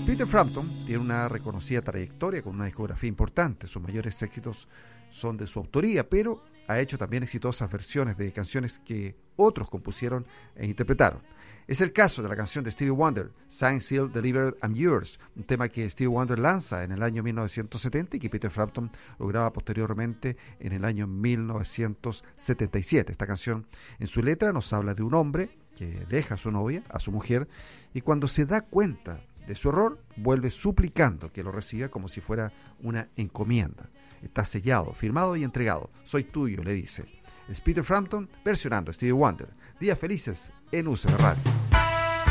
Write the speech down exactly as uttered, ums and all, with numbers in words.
Peter Frampton tiene una reconocida trayectoria con una discografía importante. Sus mayores éxitos son de su autoría, pero ha hecho también exitosas versiones de canciones que otros compusieron e interpretaron. Es el caso de la canción de Stevie Wonder, Signed, Sealed, Delivered, I'm Yours, un tema que Stevie Wonder lanza en el año mil novecientos setenta y que Peter Frampton lo graba posteriormente en el año mil novecientos setenta y siete. Esta canción, en su letra, nos habla de un hombre que deja a su novia, a su mujer, y cuando se da cuenta de su error, vuelve suplicando que lo reciba como si fuera una encomienda. Está sellado, firmado y entregado. Soy tuyo, le dice. Es Peter Frampton versionando a Stevie Wonder. Días felices en U C B Radio.